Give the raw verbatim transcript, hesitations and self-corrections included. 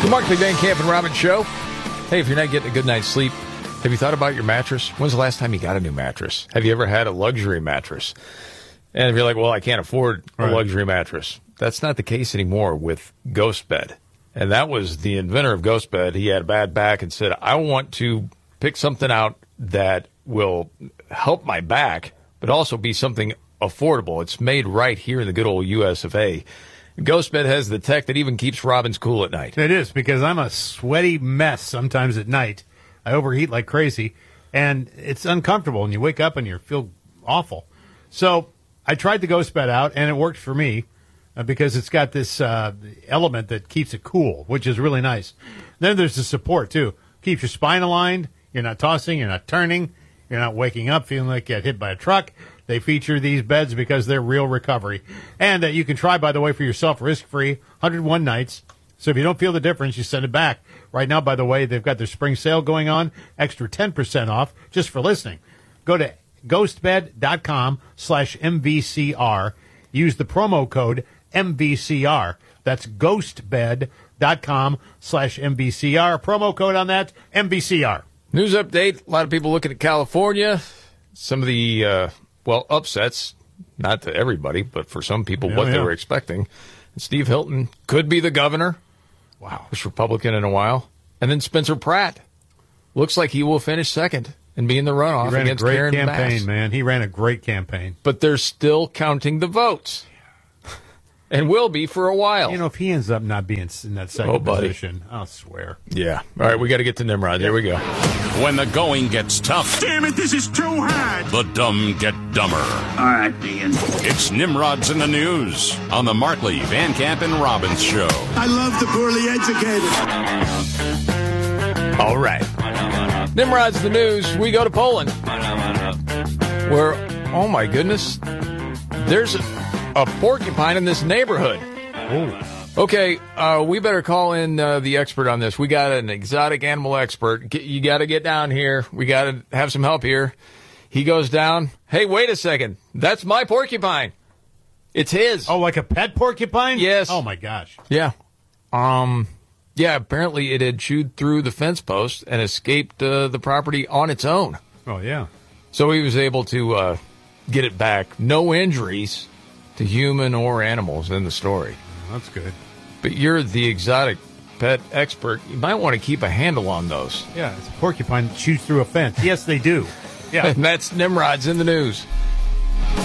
The Markley, Van Camp, and Robbins Show. Hey, if you're not getting a good night's sleep, have you thought about your mattress? When's the last time you got a new mattress? Have you ever had a luxury mattress? And if you're like, well, I can't afford a right. luxury mattress, that's not the case anymore with Ghost Bed. And that was the inventor of Ghost Bed. He had a bad back and said, I want to pick something out that will help my back, but also be something affordable. It's made right here in the good old U S of A. Ghost Bed has the tech that even keeps Robbins cool at night. It is, because I'm a sweaty mess sometimes at night. I overheat like crazy, and it's uncomfortable, and you wake up and you feel awful. So I tried the Ghost Bed out, and it worked for me uh, because it's got this uh, element that keeps it cool, which is really nice. Then there's the support, too. Keeps your spine aligned. You're not tossing. You're not turning. You're not waking up feeling like you got hit by a truck. They feature these beds because they're real recovery. And uh, you can try, by the way, for yourself, risk-free, one hundred one nights. So if you don't feel the difference, you send it back. Right now, by the way, they've got their spring sale going on, extra ten percent off just for listening. Go to ghostbed.com slash MVCR. Use the promo code M V C R. That's ghostbed.com slash MVCR. Promo code on that, M V C R. News update. A lot of people looking at California. Some of the... Uh, Well, upsets, not to everybody, but for some people, Yeah, what yeah. they were expecting. And Steve Hilton could be the governor. Wow. First Republican in a while. And then Spencer Pratt. Looks like he will finish second and be in the runoff He ran a against great Karen campaign, Bass. man. He ran a great campaign. But they're still counting the votes. And will be for a while. You know, if he ends up not being in that second Oh, buddy. position, I'll swear. Yeah. All right, we got to get to Nimrod. There we go. When the going gets tough, Damn it, this is too hard. the dumb get dumber. All right, Ian. It's Nimrod's in the News on the Markley, Van Camp, and Robbins Show. I love the poorly educated. All right. Nimrod's the news. We go to Poland. Where, oh my goodness, there's a, a porcupine in this neighborhood. Oh. Okay, uh, we better call in uh, the expert on this. We got an exotic animal expert. Get, you got to get down here. We got to have some help here. He goes down. Hey, wait a second. That's my porcupine. It's his. Oh, like a pet porcupine? Yes. Oh, my gosh. Yeah. Um. Yeah, apparently it had chewed through the fence post and escaped uh, the property on its own. Oh, yeah. So he was able to uh, get it back. No injuries to human or animals in the story. That's good. But you're the exotic pet expert. You might want to keep a handle on those. Yeah, it's a porcupine that chews through a fence. Yes, they do. Yeah. And that's Nimrod's in the News.